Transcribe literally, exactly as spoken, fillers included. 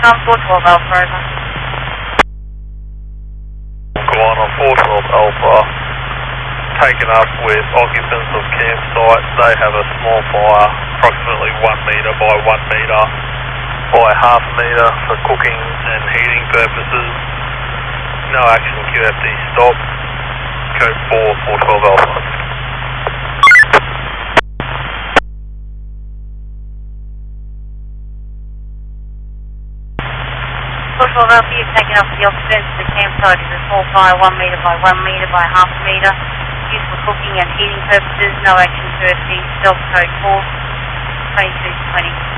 on four twelve Alpha, over. Go on on four twelve Alpha, taken up with occupants of campsite. They have a small fire, approximately one metre by one metre by half a metre for cooking and heating purposes. No action, Q F D stop. Code four, four twelve Alpha. four twelve Alpha, you've taken up the occupants. The campsite is a small fire, one metre by one metre by half a metre. Used for cooking and heating purposes. No action, Q F D stop. Code four, twenty-two twenty.